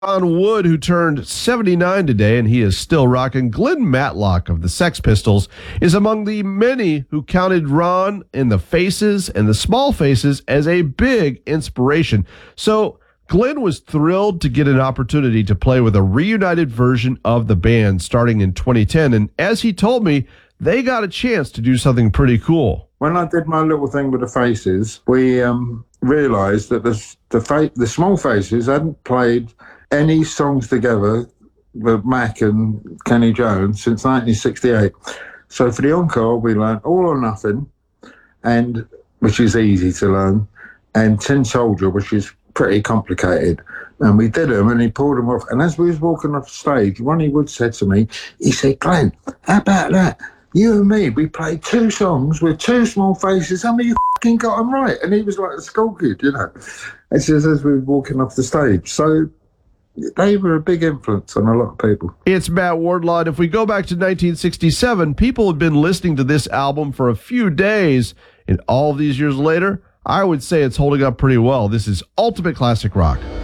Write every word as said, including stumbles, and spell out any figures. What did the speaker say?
Ron Wood, who turned seventy-nine today, and he is still rocking. Glenn Matlock of the Sex Pistols is among the many who counted Ron in the Faces and the Small Faces as a big inspiration. So Glenn was thrilled to get an opportunity to play with a reunited version of the band starting in twenty ten. And as he told me, they got a chance to do something pretty cool. When I did my little thing with the Faces, we um, realised that the, the, fa- the Small Faces hadn't played any songs together with Mac and Kenny Jones since nineteen sixty-eight. So for the encore, we learned All or Nothing, and which is easy to learn, and Tin Soldier, which is pretty complicated. And we did them, and he pulled them off. And as we was walking off stage, Ronnie Wood said to me, he said, "Glenn, how about that? You and me, we played two songs with two Small Faces. How many you fucking got them right?" And he was like a school kid, you know. It's just as we were walking off the stage. So they were a big influence on a lot of people. It's Matt Wardlaw. And if we go back to nineteen sixty-seven, people have been listening to this album for a few days. And all these years later, I would say it's holding up pretty well. This is Ultimate Classic Rock.